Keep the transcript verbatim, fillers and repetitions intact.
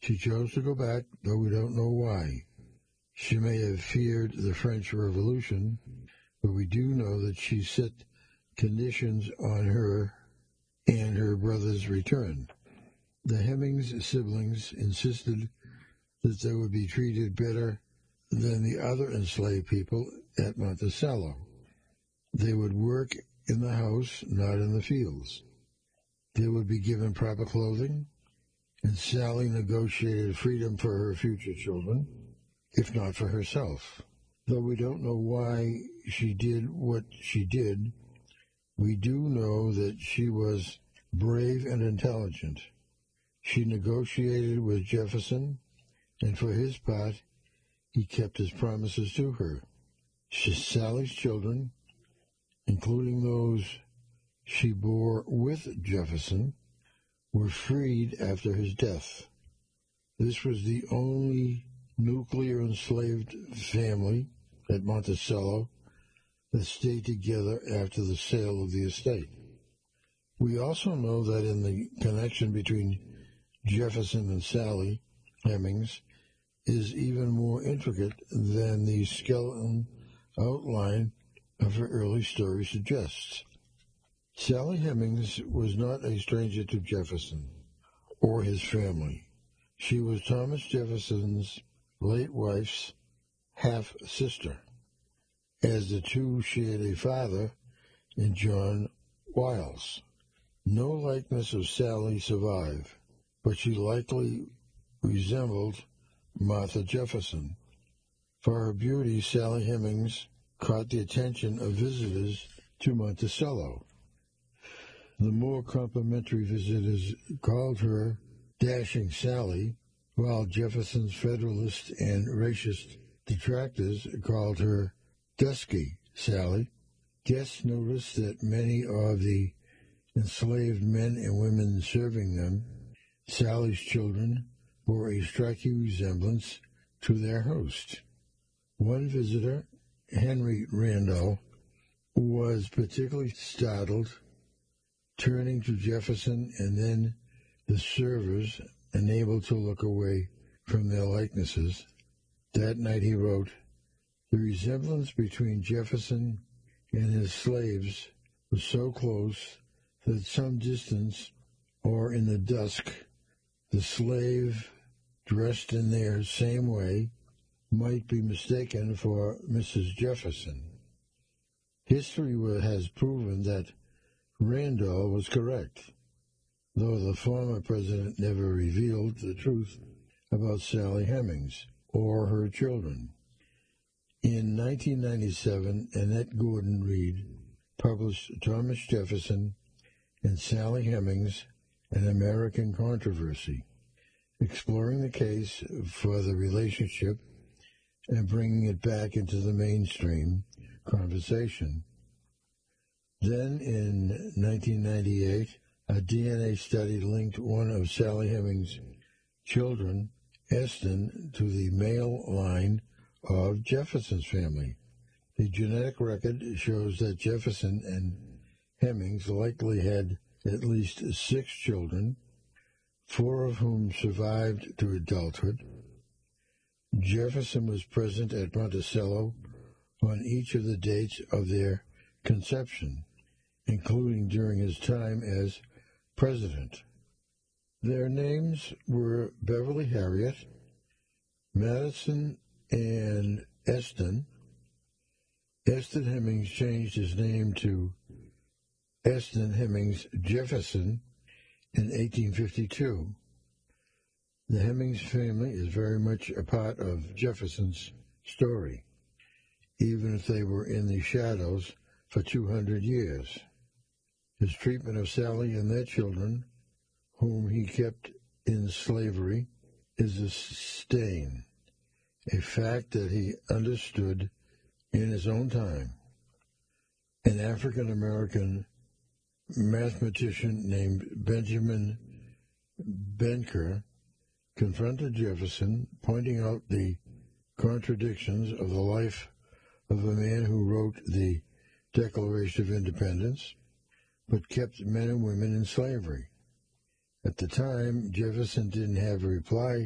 She chose to go back, though we don't know why. She may have feared the French Revolution, but we do know that she set conditions on her and her brother's return. The Hemings siblings insisted that they would be treated better than the other enslaved people at Monticello. They would work in the house, not in the fields. They would be given proper clothing, and Sally negotiated freedom for her future children, if not for herself. Though we don't know why she did what she did, we do know that she was brave and intelligent. She negotiated with Jefferson, and for his part, he kept his promises to her. She, Sally's children, including those she bore with Jefferson, were freed after his death. This was the only nuclear enslaved family at Monticello that stayed together after the sale of the estate. We also know that in the connection between Jefferson and Sally Hemings is even more intricate than the skeleton outline of her early story suggests. Sally Hemings was not a stranger to Jefferson or his family. She was Thomas Jefferson's late wife's half-sister, as the two shared a father in John Wiles. No likeness of Sally survived, but she likely resembled Martha Jefferson. For her beauty, Sally Hemings caught the attention of visitors to Monticello. The more complimentary visitors called her Dashing Sally, while Jefferson's Federalist and racist detractors called her Dusky Sally. Guests noticed that many of the enslaved men and women serving them, Sally's children, bore a striking resemblance to their host. One visitor, Henry Randall, was particularly startled, turning to Jefferson and then the servers, unable to look away from their likenesses. That night he wrote, "The resemblance between Jefferson and his slaves was so close that at some distance, or in the dusk, the slave, dressed in their same way, might be mistaken for Missus Jefferson." History has proven that Randall was correct, though the former president never revealed the truth about Sally Hemings or her children. In nineteen ninety-seven, Annette Gordon Reed published Thomas Jefferson and Sally Hemings, An American Controversy, exploring the case for the relationship and bringing it back into the mainstream conversation. Then, in nineteen ninety-eight, a D N A study linked one of Sally Hemings' children, Eston, to the male line of Jefferson's family. The genetic record shows that Jefferson and Hemings likely had at least six children, four of whom survived to adulthood. Jefferson was present at Monticello on each of the dates of their conception, including during his time as president. Their names were Beverly Harriet, Madison, and Eston. Eston Hemings changed his name to Eston Hemings Jefferson in eighteen fifty-two. The Hemings family is very much a part of Jefferson's story, even if they were in the shadows for two hundred years. His treatment of Sally and their children, whom he kept in slavery, is a stain, a fact that he understood in his own time. An African-American mathematician named Benjamin Benker confronted Jefferson, pointing out the contradictions of the life of a man who wrote the Declaration of Independence, but kept men and women in slavery. At the time, Jefferson didn't have a reply